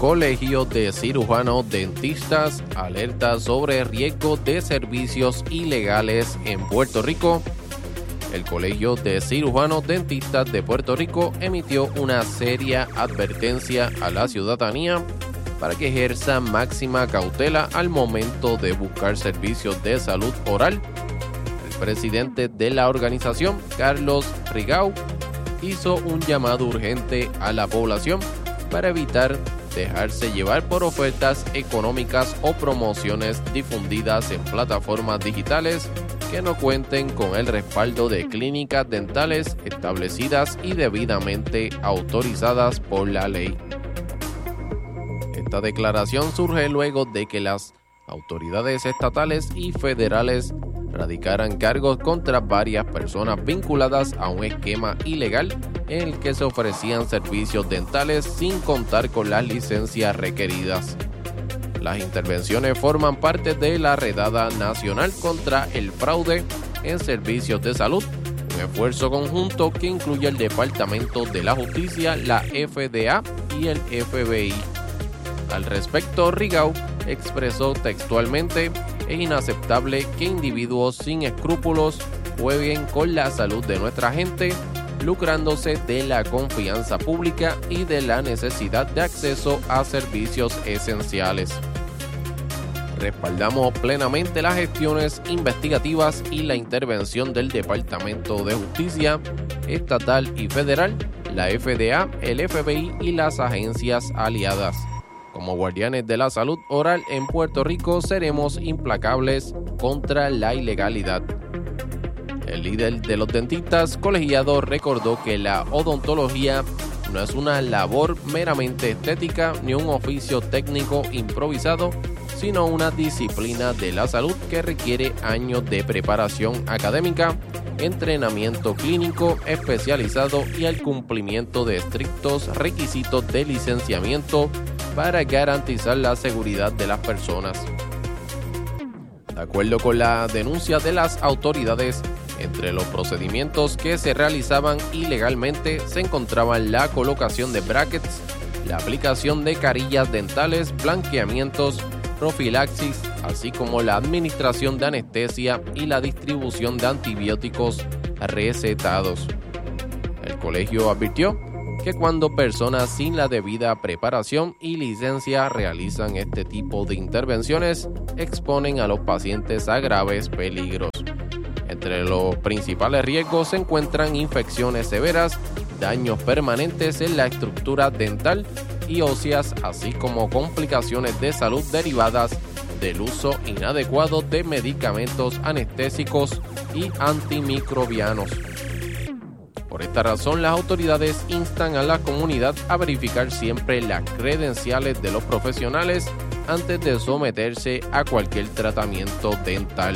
Colegio de Cirujanos Dentistas alerta sobre riesgo de servicios ilegales en Puerto Rico. El Colegio de Cirujanos Dentistas de Puerto Rico emitió una seria advertencia a la ciudadanía para que ejerza máxima cautela al momento de buscar servicios de salud oral. El presidente de la organización, Carlos Rigau, hizo un llamado urgente a la población para evitar dejarse llevar por ofertas económicas o promociones difundidas en plataformas digitales que no cuenten con el respaldo de clínicas dentales establecidas y debidamente autorizadas por la ley. Esta declaración surge luego de que las autoridades estatales y federales radicaran cargos contra varias personas vinculadas a un esquema ilegal en el que se ofrecían servicios dentales sin contar con las licencias requeridas. Las intervenciones forman parte de la redada nacional contra el fraude en servicios de salud, un esfuerzo conjunto que incluye el Departamento de la Justicia, la FDA y el FBI. Al respecto, Rigau expresó textualmente: es inaceptable que individuos sin escrúpulos jueguen con la salud de nuestra gente, lucrándose de la confianza pública y de la necesidad de acceso a servicios esenciales. Respaldamos plenamente las gestiones investigativas y la intervención del Departamento de Justicia estatal y federal, la FDA, el FBI y las agencias aliadas. Como guardianes de la salud oral en Puerto Rico, seremos implacables contra la ilegalidad. El líder de los dentistas colegiados recordó que la odontología no es una labor meramente estética ni un oficio técnico improvisado, sino una disciplina de la salud que requiere años de preparación académica, entrenamiento clínico especializado y el cumplimiento de estrictos requisitos de licenciamiento para garantizar la seguridad de las personas. De acuerdo con la denuncia de las autoridades, entre los procedimientos que se realizaban ilegalmente se encontraban la colocación de brackets, la aplicación de carillas dentales, blanqueamientos, profilaxis, así como la administración de anestesia y la distribución de antibióticos recetados. El colegio advirtió que cuando personas sin la debida preparación y licencia realizan este tipo de intervenciones, exponen a los pacientes a graves peligros. Entre los principales riesgos se encuentran infecciones severas, daños permanentes en la estructura dental y óseas, así como complicaciones de salud derivadas del uso inadecuado de medicamentos anestésicos y antimicrobianos. Por esta razón, las autoridades instan a la comunidad a verificar siempre las credenciales de los profesionales antes de someterse a cualquier tratamiento dental.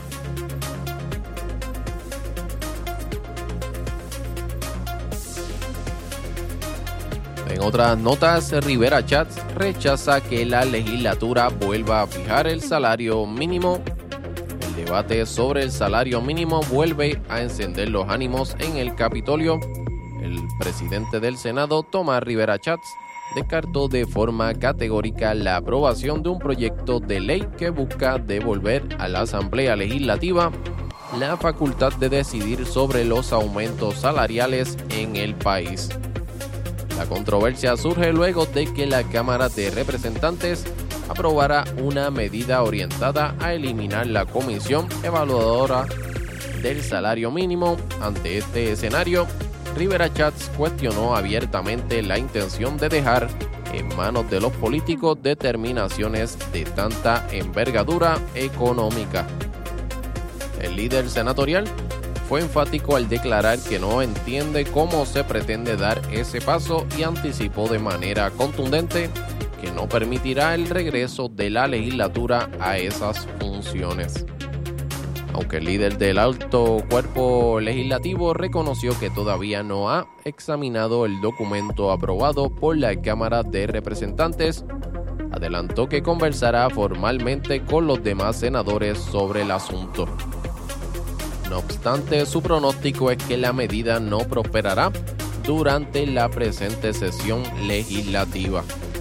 En otras notas, Rivera Schatz rechaza que la legislatura vuelva a fijar el salario mínimo. El debate sobre el salario mínimo vuelve a encender los ánimos en el Capitolio. El presidente del Senado, Tomás Rivera Schatz, descartó de forma categórica la aprobación de un proyecto de ley que busca devolver a la Asamblea Legislativa la facultad de decidir sobre los aumentos salariales en el país. La controversia surge luego de que la Cámara de Representantes aprobara una medida orientada a eliminar la Comisión Evaluadora del Salario Mínimo. Ante este escenario, Rivera Schatz cuestionó abiertamente la intención de dejar en manos de los políticos determinaciones de tanta envergadura económica. El líder senatorial fue enfático al declarar que no entiende cómo se pretende dar ese paso y anticipó de manera contundente que no permitirá el regreso de la legislatura a esas funciones. Aunque el líder del alto cuerpo legislativo reconoció que todavía no ha examinado el documento aprobado por la Cámara de Representantes, adelantó que conversará formalmente con los demás senadores sobre el asunto. No obstante, su pronóstico es que la medida no prosperará durante la presente sesión legislativa.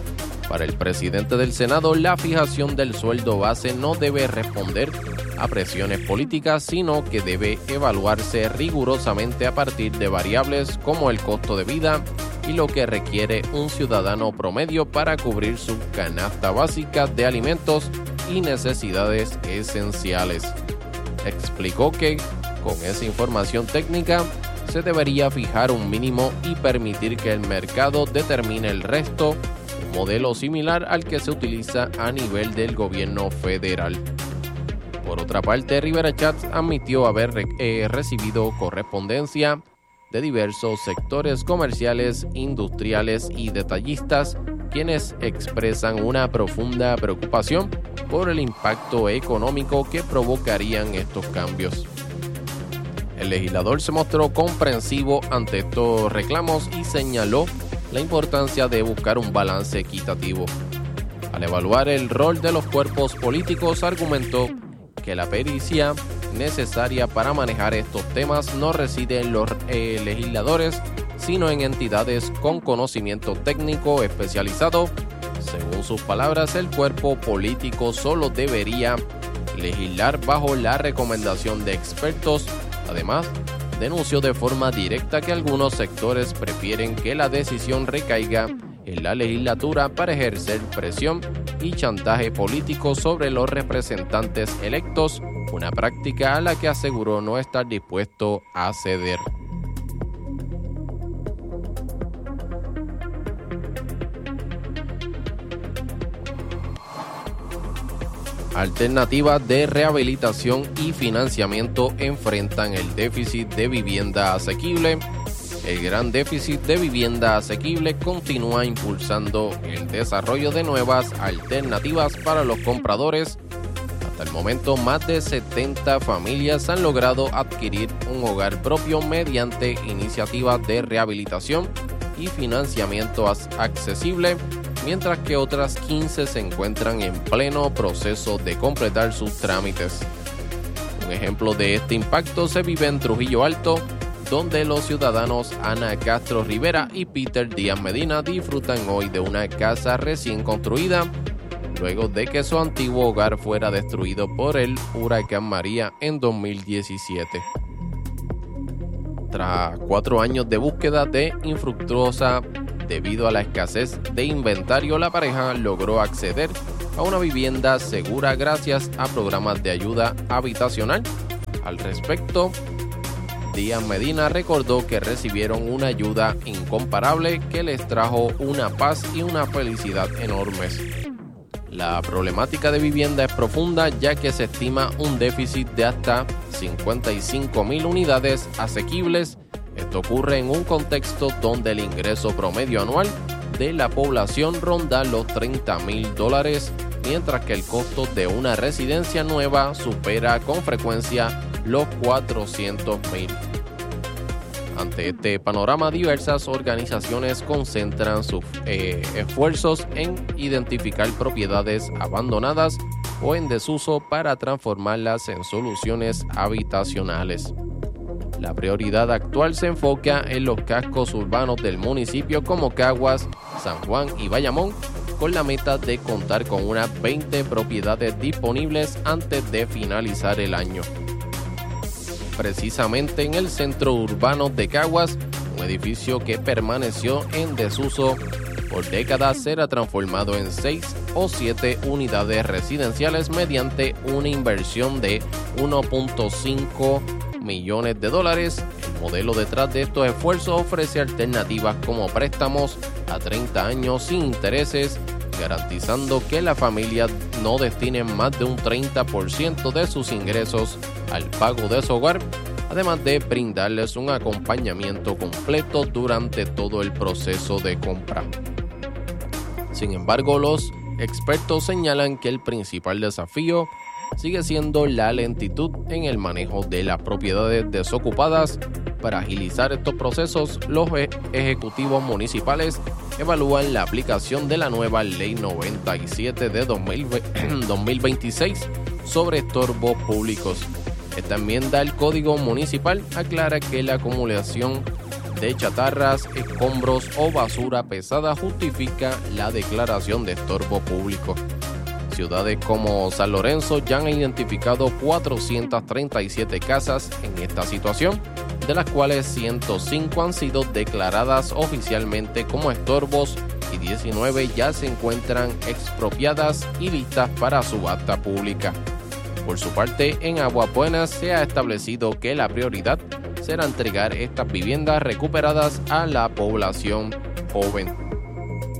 Para el presidente del Senado, la fijación del sueldo base no debe responder a presiones políticas, sino que debe evaluarse rigurosamente a partir de variables como el costo de vida y lo que requiere un ciudadano promedio para cubrir su canasta básica de alimentos y necesidades esenciales. Explicó que, con esa información técnica, se debería fijar un mínimo y permitir que el mercado determine el resto, un modelo similar al que se utiliza a nivel del gobierno federal. Por otra parte, Rivera Schatz admitió haber recibido correspondencia de diversos sectores comerciales, industriales y detallistas, quienes expresan una profunda preocupación por el impacto económico que provocarían estos cambios. El legislador se mostró comprensivo ante estos reclamos y señaló la importancia de buscar un balance equitativo. Al evaluar el rol de los cuerpos políticos, argumentó que la pericia necesaria para manejar estos temas no reside en los legisladores, sino en entidades con conocimiento técnico especializado. Según sus palabras, el cuerpo político solo debería legislar bajo la recomendación de expertos. Además, denunció de forma directa que algunos sectores prefieren que la decisión recaiga en la legislatura para ejercer presión y chantaje político sobre los representantes electos, una práctica a la que aseguró no estar dispuesto a ceder. Alternativas de rehabilitación y financiamiento enfrentan el déficit de vivienda asequible. El gran déficit de vivienda asequible continúa impulsando el desarrollo de nuevas alternativas para los compradores. Hasta el momento, más de 70 familias han logrado adquirir un hogar propio mediante iniciativas de rehabilitación y financiamiento accesible, mientras que otras 15 se encuentran en pleno proceso de completar sus trámites. Un ejemplo de este impacto se vive en Trujillo Alto, donde los ciudadanos Ana Castro Rivera y Peter Díaz Medina disfrutan hoy de una casa recién construida, luego de que su antiguo hogar fuera destruido por el huracán María en 2017. Tras 4 años de búsqueda infructuosa debido a la escasez de inventario, la pareja logró acceder a una vivienda segura gracias a programas de ayuda habitacional. Al respecto, Díaz Medina recordó que recibieron una ayuda incomparable que les trajo una paz y una felicidad enormes. La problemática de vivienda es profunda, ya que se estima un déficit de hasta 55,000 unidades asequibles. Esto ocurre en un contexto donde el ingreso promedio anual de la población ronda los $30,000, mientras que el costo de una residencia nueva supera con frecuencia los $400,000. Ante este panorama, diversas organizaciones concentran sus esfuerzos en identificar propiedades abandonadas o en desuso para transformarlas en soluciones habitacionales. La prioridad actual se enfoca en los cascos urbanos del municipio como Caguas, San Juan y Bayamón, con la meta de contar con unas 20 propiedades disponibles antes de finalizar el año. Precisamente en el centro urbano de Caguas, un edificio que permaneció en desuso por décadas será transformado en 6 o 7 unidades residenciales mediante una inversión de $1.5 millones. El modelo detrás de estos esfuerzos ofrece alternativas como préstamos a 30 años sin intereses, garantizando que las familias no destinen más de un 30% de sus ingresos al pago de su hogar, además de brindarles un acompañamiento completo durante todo el proceso de compra. Sin embargo, los expertos señalan que el principal desafío sigue siendo la lentitud en el manejo de las propiedades desocupadas. Para agilizar estos procesos, los ejecutivos municipales evalúan la aplicación de la nueva Ley 97 de 2026 sobre estorbos públicos. Esta enmienda al Código Municipal aclara que la acumulación de chatarras, escombros o basura pesada justifica la declaración de estorbo público. Ciudades como San Lorenzo ya han identificado 437 casas en esta situación, de las cuales 105 han sido declaradas oficialmente como estorbos y 19 ya se encuentran expropiadas y listas para subasta pública. Por su parte, en Aguas Buenas se ha establecido que la prioridad será entregar estas viviendas recuperadas a la población joven.